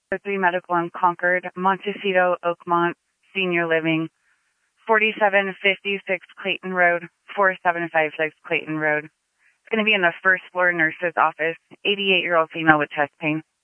3 Medical in Concord, Montecito, Oakmont, Senior Living, 4756 Clayton Road, 4756 Clayton Road. It's going to be in the first floor nurse's office, 88-year-old female with chest pain.